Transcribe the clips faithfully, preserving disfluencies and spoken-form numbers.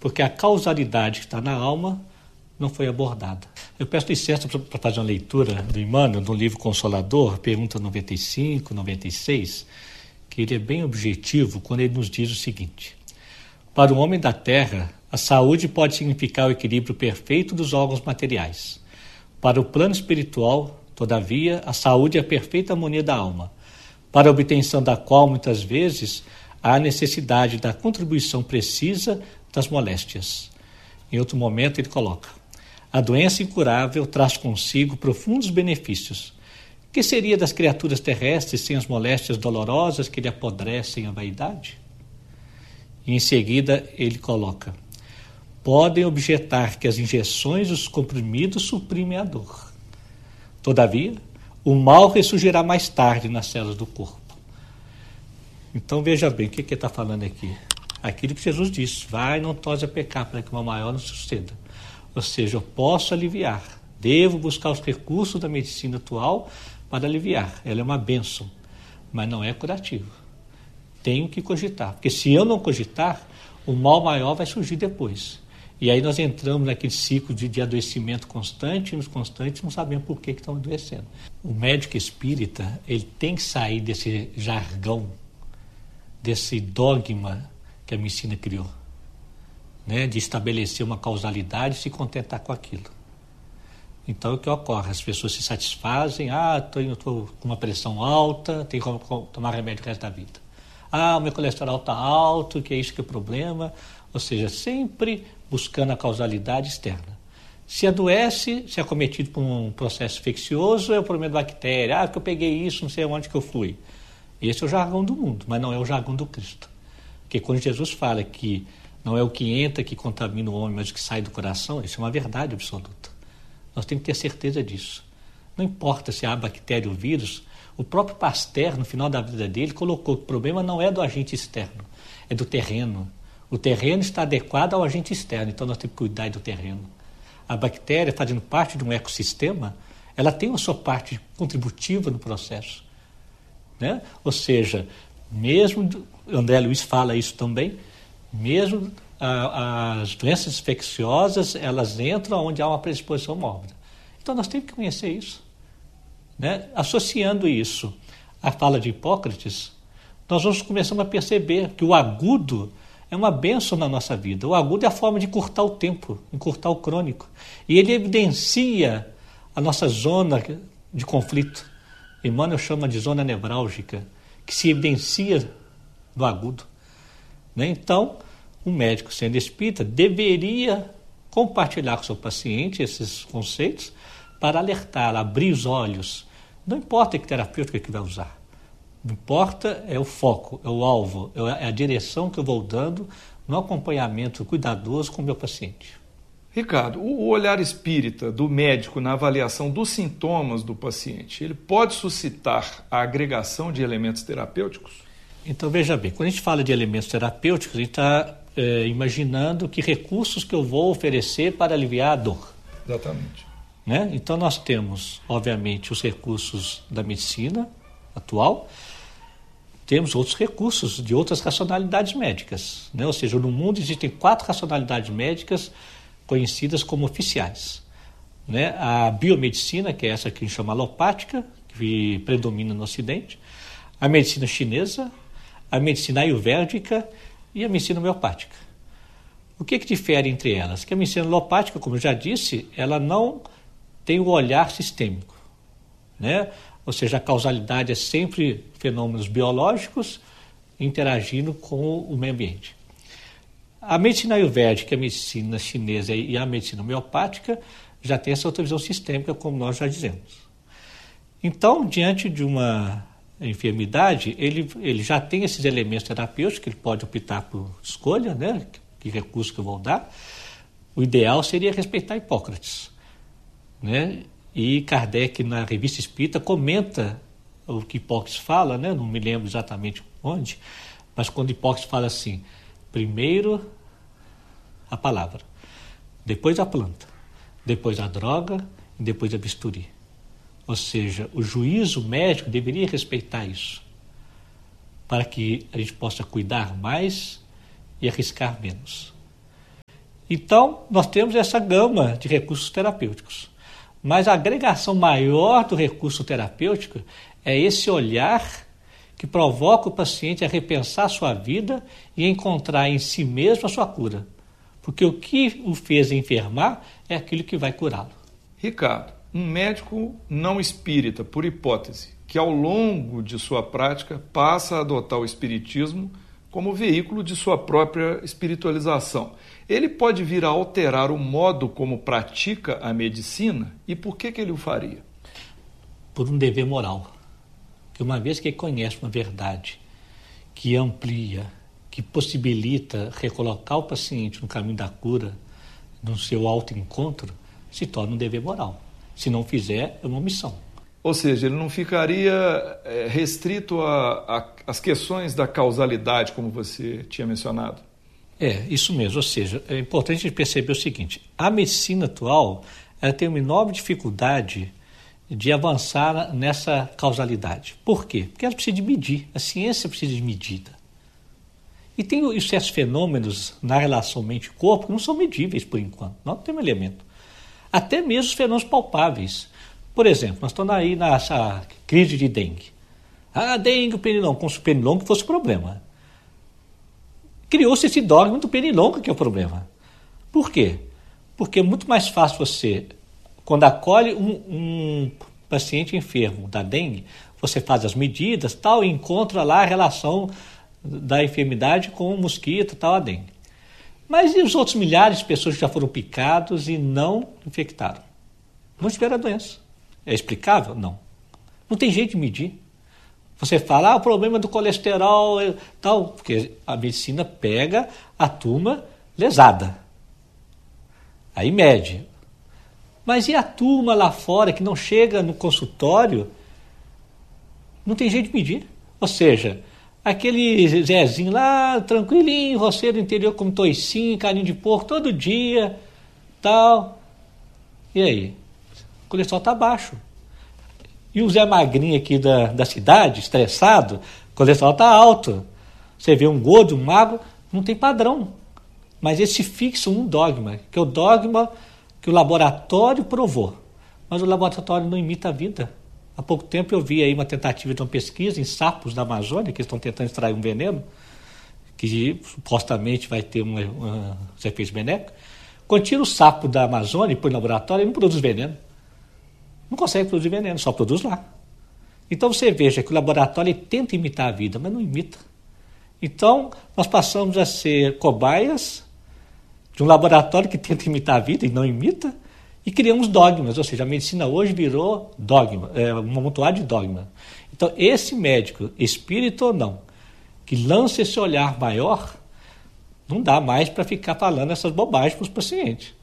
porque a causalidade que está na alma não foi abordada. Eu peço licença para fazer uma leitura do Emmanuel, no livro Consolador, pergunta noventa e cinco, noventa e seis, que ele é bem objetivo quando ele nos diz o seguinte: para o homem da terra, a saúde pode significar o equilíbrio perfeito dos órgãos materiais. Para o plano espiritual, todavia, a saúde é a perfeita harmonia da alma, para a obtenção da qual, muitas vezes, há necessidade da contribuição precisa das moléstias. Em outro momento, ele coloca: a doença incurável traz consigo profundos benefícios. Que seria das criaturas terrestres sem as moléstias dolorosas que lhe apodrecem a vaidade? E em seguida, ele coloca: podem objetar que as injeções e os comprimidos suprimem a dor. Todavia, o mal ressurgirá mais tarde nas células do corpo. Então veja bem, o que, que ele está falando aqui? Aquilo que Jesus disse: vai, não tose a pecar, para que uma maior não suceda. Ou seja, eu posso aliviar, devo buscar os recursos da medicina atual para aliviar. Ela é uma bênção, mas não é curativo. Tenho que cogitar, porque se eu não cogitar, o mal maior vai surgir depois. E aí nós entramos naquele ciclo de, de adoecimento constante, e nos constantes não sabemos por que, que estão adoecendo. O médico espírita, ele tem que sair desse jargão, desse dogma que a medicina criou, né, de estabelecer uma causalidade e se contentar com aquilo. Então, o que ocorre? As pessoas se satisfazem: ah, estou com uma pressão alta, tenho que tomar remédio o resto da vida. Ah, o meu colesterol está alto, que é isso que é o problema. Ou seja, sempre buscando a causalidade externa. Se adoece, se é acometido por um processo infeccioso, é o problema da bactéria. Ah, que eu peguei isso, não sei onde que eu fui. Esse é o jargão do mundo, mas não é o jargão do Cristo. Porque quando Jesus fala que não é o que entra que contamina o homem, mas o que sai do coração, isso é uma verdade absoluta. Nós temos que ter certeza disso. Não importa se há bactéria ou vírus, o próprio Pasteur, no final da vida dele, colocou que o problema não é do agente externo, é do terreno. O terreno está adequado ao agente externo, então nós temos que cuidar do terreno. A bactéria, fazendo parte de um ecossistema, ela tem a sua parte contributiva no processo, né? Ou seja, mesmo, André Luiz fala isso também, mesmo a, as doenças infecciosas, elas entram onde há uma predisposição mórbida. Então nós temos que conhecer isso, né? Associando isso à fala de Hipócrates, nós vamos começando a perceber que o agudo é uma bênção na nossa vida. O agudo é a forma de encurtar o tempo, encurtar o crônico. E ele evidencia a nossa zona de conflito. Emmanuel chama de zona nevrálgica, que se evidencia no agudo, né? Então, o médico, sendo espírita, deveria compartilhar com o seu paciente esses conceitos para alertar, abrir os olhos. Não importa que terapêutica que vai usar. O que importa é o foco, é o alvo, é a direção que eu vou dando no acompanhamento cuidadoso com o meu paciente. Ricardo, o olhar espírita do médico na avaliação dos sintomas do paciente, ele pode suscitar a agregação de elementos terapêuticos? Então, veja bem, quando a gente fala de elementos terapêuticos, a gente está é, imaginando que recursos que eu vou oferecer para aliviar a dor. Exatamente. Né? Então, nós temos, obviamente, os recursos da medicina atual, temos outros recursos de outras racionalidades médicas, né? Ou seja, no mundo existem quatro racionalidades médicas conhecidas como oficiais, né? A biomedicina, que é essa que a gente chama alopática, que predomina no Ocidente, a medicina chinesa, a medicina ayurvédica e a medicina homeopática. O que que difere entre elas? Que a medicina alopática, como eu já disse, ela não tem o olhar sistêmico, né? Ou seja, a causalidade é sempre fenômenos biológicos interagindo com o meio ambiente. A medicina ayurvédica, a medicina chinesa e a medicina homeopática já tem essa outra visão sistêmica, como nós já dizemos. Então, diante de uma enfermidade, ele, ele já tem esses elementos terapêuticos que ele pode optar por escolha, né? Que recurso que eu vou dar. O ideal seria respeitar Hipócrates, né? E Kardec, na Revista Espírita, comenta o que Hipócrates fala, né? Não me lembro exatamente onde, mas quando Hipócrates fala assim: primeiro a palavra, depois a planta, depois a droga e depois a bisturi. Ou seja, o juízo médico deveria respeitar isso, para que a gente possa cuidar mais e arriscar menos. Então, nós temos essa gama de recursos terapêuticos. Mas a agregação maior do recurso terapêutico é esse olhar que provoca o paciente a repensar a sua vida e encontrar em si mesmo a sua cura. Porque o que o fez enfermar é aquilo que vai curá-lo. Ricardo, um médico não espírita, por hipótese, que ao longo de sua prática passa a adotar o espiritismo como veículo de sua própria espiritualização, ele pode vir a alterar o modo como pratica a medicina? E por que que ele o faria? Por um dever moral. Que uma vez que ele conhece uma verdade que amplia, que possibilita recolocar o paciente no caminho da cura, no seu autoencontro, se torna um dever moral. Se não fizer, é uma omissão. Ou seja, ele não ficaria é, restrito às questões da causalidade, como você tinha mencionado? É, isso mesmo. Ou seja, é importante a gente perceber o seguinte: a medicina atual ela tem uma enorme dificuldade de avançar nessa causalidade. Por quê? Porque ela precisa de medir. A ciência precisa de medida. E tem certos fenômenos na relação mente-corpo que não são medíveis por enquanto. Não tem um elemento. Até mesmo os fenômenos palpáveis. Por exemplo, nós estamos aí nessa crise de dengue. Ah, dengue, o pernilongo, como se o pernilongo fosse o problema. Criou-se esse dogma do pernilongo que é o problema. Por quê? Porque é muito mais fácil você, quando acolhe um, um paciente enfermo da dengue, você faz as medidas tal, e encontra lá a relação da enfermidade com o mosquito, tal, a dengue. Mas e os outros milhares de pessoas que já foram picados e não infectaram? Não tiveram a doença. É explicável? Não. Não tem jeito de medir. Você fala, ah, o problema do colesterol e tal, porque a medicina pega a turma lesada. Aí mede. Mas e a turma lá fora que não chega no consultório? Não tem jeito de medir. Ou seja, aquele Zezinho lá, tranquilinho, você do interior come toicinho, carinho de porco todo dia, tal. E aí? O colesterol está baixo. E o Zé Magrinho aqui da, da cidade, estressado, o colesterol está alto. Você vê um gordo, um magro, não tem padrão. Mas eles se fixam num dogma, que é o dogma que o laboratório provou. Mas o laboratório não imita a vida. Há pouco tempo eu vi aí uma tentativa de uma pesquisa em sapos da Amazônia, que estão tentando extrair um veneno, que supostamente vai ter uma, uma, uns efeitos benéficos. Quando tira o sapo da Amazônia e põe no laboratório, ele não produz veneno. Não consegue produzir veneno, só produz lá. Então você veja que o laboratório ele tenta imitar a vida, mas não imita. Então nós passamos a ser cobaias de um laboratório que tenta imitar a vida e não imita, e criamos dogmas, ou seja, a medicina hoje virou dogma, é, uma amontoada de dogma. Então esse médico, espírito ou não, que lança esse olhar maior, não dá mais para ficar falando essas bobagens para os pacientes.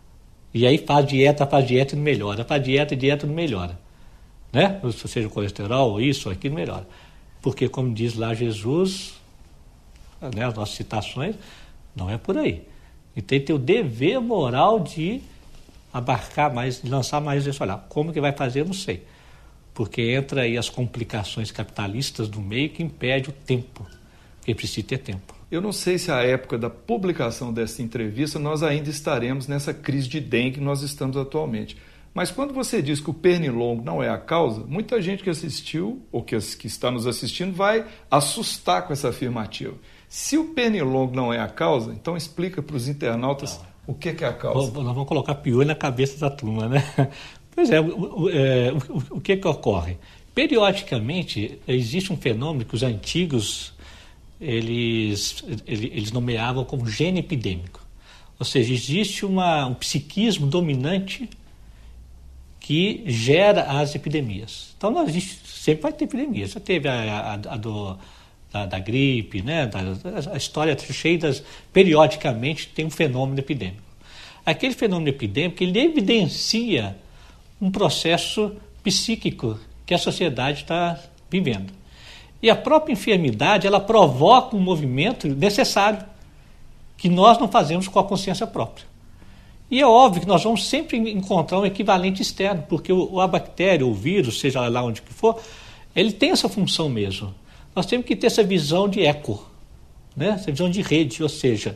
E aí faz dieta, faz dieta e não melhora, faz dieta e dieta não melhora. Né? Seja o colesterol, isso, aquilo melhora. Porque, como diz lá Jesus, né, as nossas citações, não é por aí. E tem que ter o dever moral de abarcar mais, de lançar mais esse olhar. Como que vai fazer, eu não sei. Porque entra aí as complicações capitalistas do meio que impede o tempo, porque precisa ter tempo. Eu não sei se à época da publicação dessa entrevista nós ainda estaremos nessa crise de dengue que nós estamos atualmente. Mas quando você diz que o pernilongo não é a causa, muita gente que assistiu ou que, que está nos assistindo vai assustar com essa afirmativa. Se o pernilongo não é a causa, então explica para os internautas não. O que, que é a causa. Nós vamos colocar piolho na cabeça da turma, né? Pois é, o, o, é, o, o que, que ocorre? Periodicamente existe um fenômeno que os antigos eles, eles nomeavam como gene epidêmico. Ou seja, existe uma, um psiquismo dominante que gera as epidemias. Então, não existe, sempre vai ter epidemia. Já teve a, a, a do, da, da gripe, né? Da, a história é cheia das... Periodicamente tem um fenômeno epidêmico. Aquele fenômeno epidêmico, ele evidencia um processo psíquico que a sociedade está vivendo. E a própria enfermidade, ela provoca um movimento necessário que nós não fazemos com a consciência própria. E é óbvio que nós vamos sempre encontrar um equivalente externo, porque o, a bactéria, o vírus, seja lá onde que for, ele tem essa função mesmo. Nós temos que ter essa visão de eco, né? Essa visão de rede, ou seja,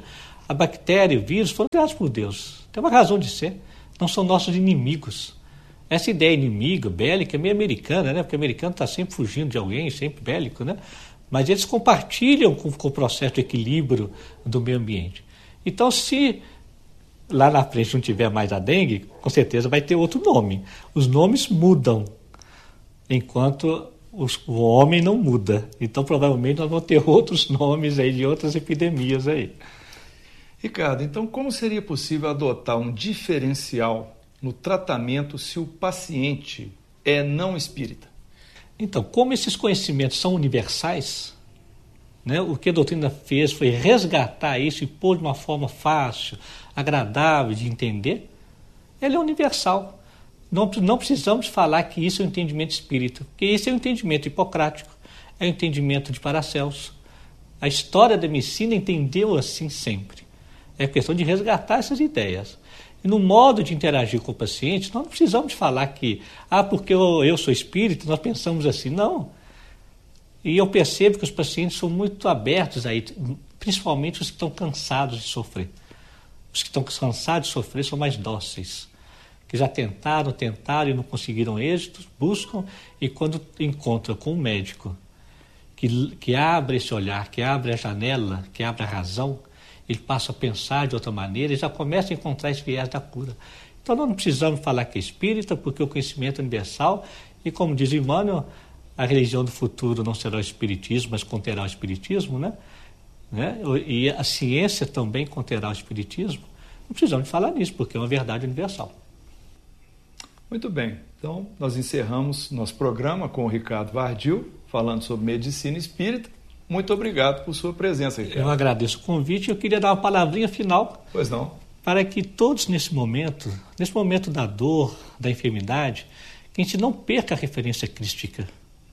A bactéria e o vírus foram criados por Deus. Tem uma razão de ser. Não são nossos inimigos. Essa ideia inimiga, bélica, é meio americana, né? Porque o americano está sempre fugindo de alguém, sempre bélico, né? Mas eles compartilham com, com o processo de equilíbrio do meio ambiente. Então, se lá na frente não tiver mais a dengue, com certeza vai ter outro nome. Os nomes mudam, enquanto os, o homem não muda. Então, provavelmente, nós vamos ter outros nomes aí de outras epidemias aí. Ricardo, então como seria possível adotar um diferencial no tratamento se o paciente é não espírita? Então, como esses conhecimentos são universais, né, o que a doutrina fez foi resgatar isso e pôr de uma forma fácil, agradável de entender. Ele é universal. Não, não precisamos falar que isso é um entendimento espírita, porque esse é um entendimento hipocrático, é um entendimento de Paracelso. A história da medicina entendeu assim sempre. É questão de resgatar essas ideias. E no modo de interagir com o paciente, nós não precisamos falar que, ah, porque eu, eu sou espírita, nós pensamos assim. Não. E eu percebo que os pacientes são muito abertos aí, principalmente os que estão cansados de sofrer. Os que estão cansados de sofrer são mais dóceis, que já tentaram, tentaram e não conseguiram êxito, buscam, e quando encontram com um médico que, que abre esse olhar, que abre a janela, que abre a razão, ele passa a pensar de outra maneira e já começa a encontrar esse viés da cura. Então nós não precisamos falar que é espírita, porque o conhecimento é universal, e como diz Emmanuel, a religião do futuro não será o espiritismo, mas conterá o espiritismo, né? né? E a ciência também conterá o espiritismo. Não precisamos falar nisso, porque é uma verdade universal. Muito bem, então nós encerramos nosso programa com o Ricardo Vardil, falando sobre medicina espírita. Muito obrigado por sua presença, Ricardo. Eu agradeço o convite e eu queria dar uma palavrinha final. Pois não. Para que todos nesse momento, nesse momento da dor, da enfermidade, que a gente não perca a referência crística.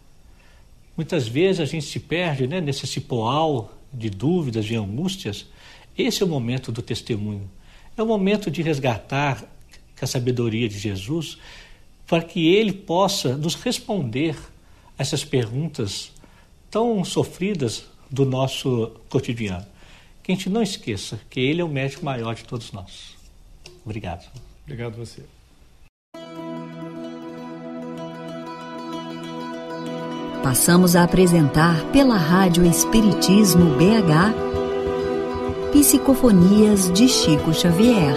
Muitas vezes a gente se perde, né, nesse cipoal de dúvidas, de angústias. Esse é o momento do testemunho. É o momento de resgatar a sabedoria de Jesus para que Ele possa nos responder a essas perguntas tão sofridas do nosso cotidiano. Que a gente não esqueça que Ele é o médico maior de todos nós. Obrigado. Obrigado a você. Passamos a apresentar pela Rádio Espiritismo B H Psicofonias de Chico Xavier.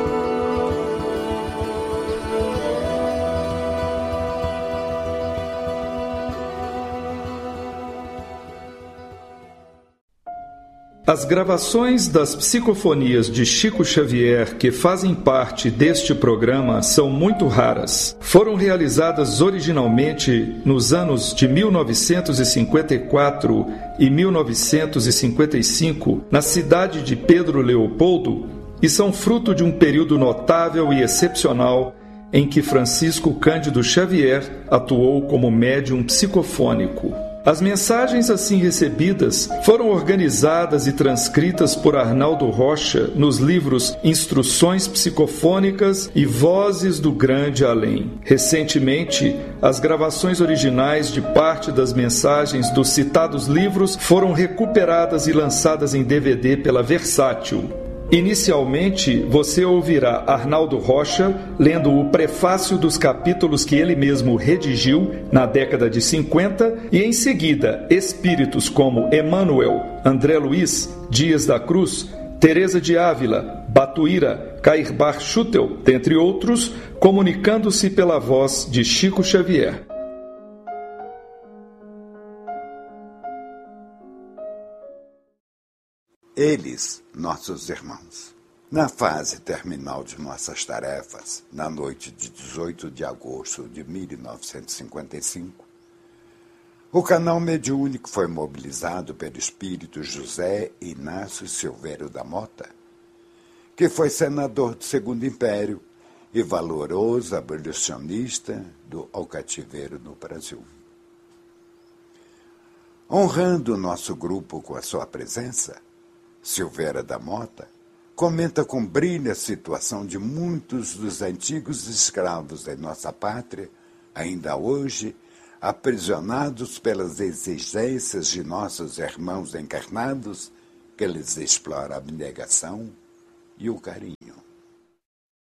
As gravações das psicofonias de Chico Xavier que fazem parte deste programa são muito raras. Foram realizadas originalmente nos anos de mil novecentos e cinquenta e quatro e mil novecentos e cinquenta e cinco na cidade de Pedro Leopoldo e são fruto de um período notável e excepcional em que Francisco Cândido Xavier atuou como médium psicofônico. As mensagens assim recebidas foram organizadas e transcritas por Arnaldo Rocha nos livros Instruções Psicofônicas e Vozes do Grande Além. Recentemente, as gravações originais de parte das mensagens dos citados livros foram recuperadas e lançadas em D V D pela Versátil. Inicialmente, você ouvirá Arnaldo Rocha lendo o prefácio dos capítulos que ele mesmo redigiu na década de cinquenta e, em seguida, espíritos como Emmanuel, André Luiz, Dias da Cruz, Teresa de Ávila, Batuíra, Cairbar Schutel, dentre outros, comunicando-se pela voz de Chico Xavier. Eles, nossos irmãos. Na fase terminal de nossas tarefas, na noite de dezoito de agosto de mil novecentos e cinquenta e cinco, o canal mediúnico foi mobilizado pelo espírito José Inácio Silvério da Mota, que foi senador do Segundo Império e valoroso abolicionista do Ao Cativeiro no Brasil. Honrando o nosso grupo com a sua presença, Silvério da Mota comenta com brilho a situação de muitos dos antigos escravos da nossa pátria, ainda hoje aprisionados pelas exigências de nossos irmãos encarnados que lhes explora a abnegação e o carinho.